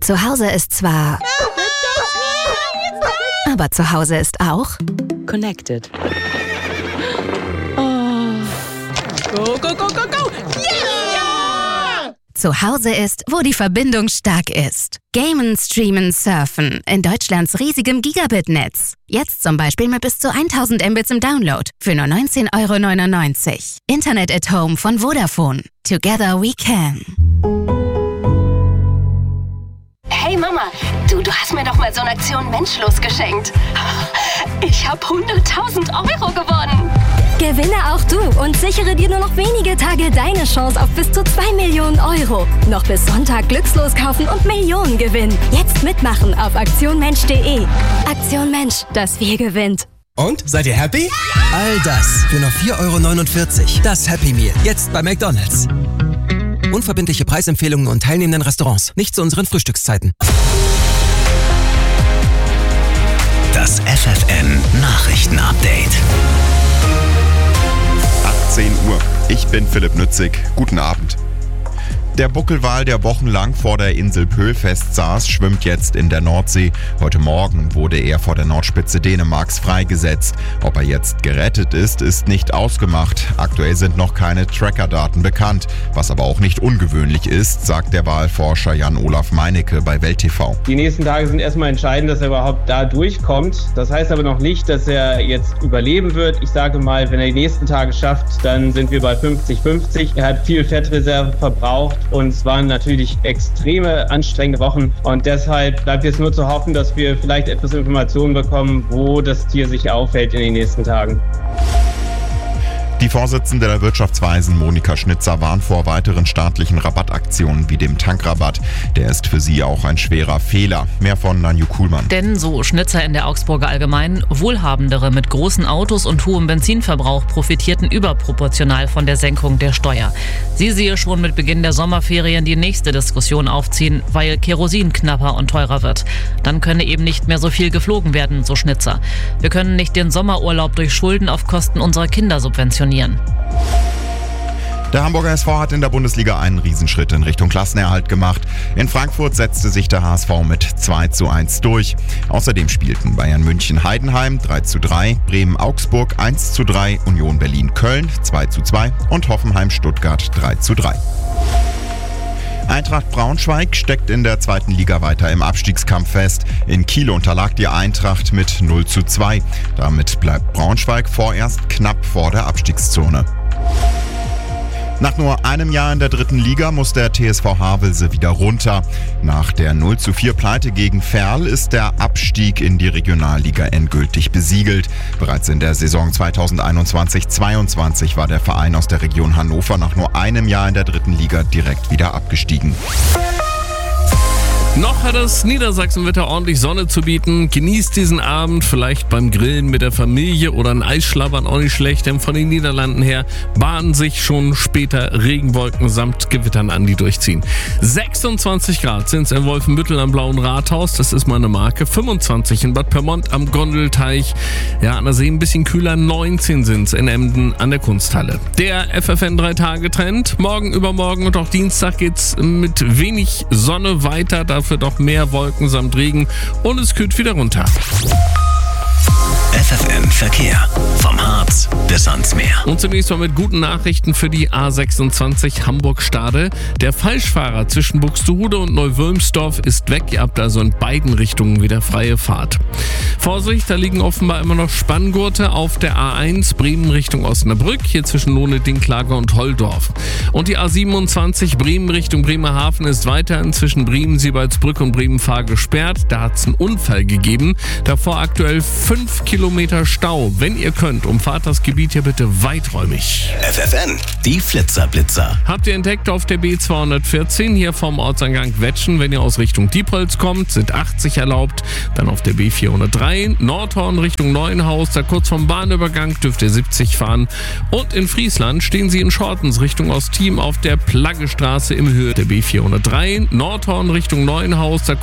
Zu Hause ist zwar... Aber zu Hause ist auch... Connected. Go, go, go, go, go! Yeah! Zu Hause ist, wo die Verbindung stark ist. Gamen, streamen, surfen. In Deutschlands riesigem Gigabit-Netz. Jetzt zum Beispiel mit bis zu 1000 Mbits im Download. Für nur 19,99 €. Internet at Home von Vodafone. Together we can. Hey Mama, du hast mir doch mal so eine Aktion Menschlos geschenkt. Ich habe 100.000 € gewonnen. Gewinne auch du und sichere dir nur noch wenige Tage deine Chance auf bis zu 2 Millionen €. Noch bis Sonntag glückslos kaufen und Millionen gewinnen. Jetzt mitmachen auf aktionmensch.de. Aktion Mensch, das Wir gewinnt. Und? Seid ihr happy? All das für nur 4,49 €. Das Happy Meal. Jetzt bei McDonald's. Unverbindliche Preisempfehlungen und teilnehmenden Restaurants. Nicht zu unseren Frühstückszeiten. Das FFN Nachrichten-Update. 18 Uhr. Ich bin Philipp Nützig. Guten Abend. Der Buckelwal, der wochenlang vor der Insel Pöhl festsaß, schwimmt jetzt in der Nordsee. Heute Morgen wurde er vor der Nordspitze Dänemarks freigesetzt. Ob er jetzt gerettet ist, ist nicht ausgemacht. Aktuell sind noch keine Trackerdaten bekannt. Was aber auch nicht ungewöhnlich ist, sagt der Walforscher Jan-Olaf Meinecke bei Welt TV. Die nächsten Tage sind erstmal entscheidend, dass er überhaupt da durchkommt. Das heißt aber noch nicht, dass er jetzt überleben wird. Ich sage mal, wenn er die nächsten Tage schafft, dann sind wir bei 50-50. Er hat viel Fettreserve verbraucht. Und es waren natürlich extreme, anstrengende Wochen. Und deshalb bleibt jetzt nur zu hoffen, dass wir vielleicht etwas Informationen bekommen, wo das Tier sich aufhält in den nächsten Tagen. Die Vorsitzende der Wirtschaftsweisen Monika Schnitzer warnt vor weiteren staatlichen Rabattaktionen wie dem Tankrabatt. Der ist für sie auch ein schwerer Fehler. Mehr von Nanju Kuhlmann. Denn, so Schnitzer in der Augsburger Allgemeinen, Wohlhabendere mit großen Autos und hohem Benzinverbrauch profitierten überproportional von der Senkung der Steuer. Sie sehe schon mit Beginn der Sommerferien die nächste Diskussion aufziehen, weil Kerosin knapper und teurer wird. Dann könne eben nicht mehr so viel geflogen werden, so Schnitzer. Wir können nicht den Sommerurlaub durch Schulden auf Kosten unserer Kinder subventionieren. Der Hamburger SV hat in der Bundesliga einen Riesenschritt in Richtung Klassenerhalt gemacht. In Frankfurt setzte sich der HSV mit 2:1 durch. Außerdem spielten Bayern München Heidenheim 3:3, Bremen Augsburg 1:3, Union Berlin Köln 2:2 und Hoffenheim Stuttgart 3:3. Eintracht Braunschweig steckt in der zweiten Liga weiter im Abstiegskampf fest. In Kiel unterlag die Eintracht mit 0:2. Damit bleibt Braunschweig vorerst knapp vor der Abstiegszone. Nach nur einem Jahr in der dritten Liga muss der TSV Havelse wieder runter. Nach der 0:4 Pleite gegen Verl ist der Abstieg in die Regionalliga endgültig besiegelt. Bereits in der Saison 2021/22 war der Verein aus der Region Hannover nach nur einem Jahr in der dritten Liga direkt wieder abgestiegen. Noch hat das Niedersachsenwetter ordentlich Sonne zu bieten. Genießt diesen Abend, vielleicht beim Grillen mit der Familie oder ein Eisschlabbern auch nicht schlecht, denn von den Niederlanden her bahnen sich schon später Regenwolken samt Gewittern an, die durchziehen. 26 Grad sind es in Wolfenbüttel am Blauen Rathaus, das ist mal eine Marke. 25 in Bad Pyrmont am Gondelteich. Ja, an der See ein bisschen kühler, 19 sind es in Emden an der Kunsthalle. Der FFN 3-Tage-Trend. Morgen, übermorgen und auch Dienstag geht's mit wenig Sonne weiter. Dafür doch mehr Wolken samt Regen und es kühlt wieder runter. FFN Verkehr. Vom Harz bis ans Meer. Und zunächst mal mit guten Nachrichten für die A26 Hamburg-Stade. Der Falschfahrer zwischen Buxtehude und Neuwülmsdorf ist weg. Ihr habt also in beiden Richtungen wieder freie Fahrt. Vorsicht, da liegen offenbar immer noch Spanngurte auf der A1 Bremen Richtung Osnabrück, hier zwischen Lohne, Dinklage und Holldorf. Und die A27 Bremen Richtung Bremerhaven ist weiterhin zwischen Bremen-Siebaldbrück und Bremen-Fahr gesperrt. Da hat es einen Unfall gegeben. Davor aktuell 5 Kilometer Stau. Wenn ihr könnt, umfahrt das Gebiet hier bitte weiträumig. FFN, die Flitzer-Blitzer. Habt ihr entdeckt auf der B214 hier vom Ortseingang Wetschen, wenn ihr aus Richtung Diepholz kommt, sind 80 erlaubt. Dann auf der B403 Nordhorn Richtung Neuenhaus, da kurz vom Bahnübergang dürft ihr 70 fahren. Und in Friesland stehen sie in Schortens Richtung Ostteam auf der Plaggestraße im Höhe der B403 Nordhorn Richtung Neuenhaus, da